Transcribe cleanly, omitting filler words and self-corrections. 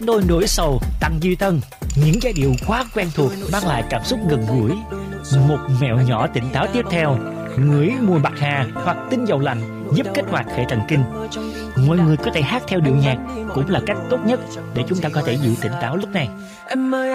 đôi nỗi sầu tăng dư tân. Những giai điệu quá quen thuộc mang lại cảm xúc gần gũi. Một mẹo nhỏ tỉnh táo tiếp theo: ngửi mùi bạc hà hoặc tinh dầu lạnh giúp kích hoạt hệ thần kinh. Mọi người có thể hát theo điệu nhạc cũng là cách tốt nhất để chúng ta có thể giữ tỉnh táo lúc này.